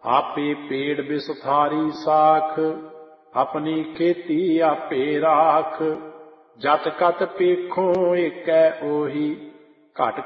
ਆਪੇ ਪੇੜ ਬਿਸਥਾਰੀ ਸਾਖ, ਆਪਣੀ ਖੇਤੀ ਆਪੇ ਰਾਖ। ਜਤ ਕਤ ਪੇਖੋਂ ਏਕੈ ਉਹੀ, ਘਟ